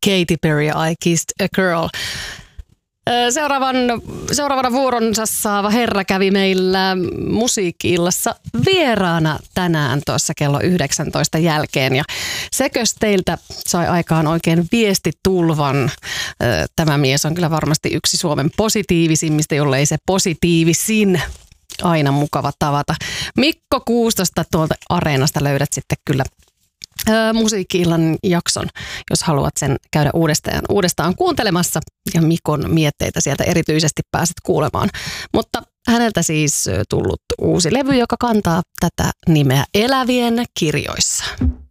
Katy Perry, I Kissed a Girl. Seuraavana vuoronsa saava herra kävi meillä musiikki-illassa vieraana tänään tuossa kello 19 jälkeen. Ja sekös teiltä sai aikaan oikein vistitulvan. Tämä mies on kyllä varmasti yksi Suomen positiivisimmista, jollei se positiivisin. Aina mukava tavata. Mikko Kuustosta tuolta Areenasta löydät sitten kyllä musiikki-illan jakson, jos haluat sen käydä uudestaan kuuntelemassa. Ja Mikon mietteitä sieltä erityisesti pääset kuulemaan. Mutta häneltä siis tullut uusi levy, joka kantaa tätä nimeä Elävien kirjoissa.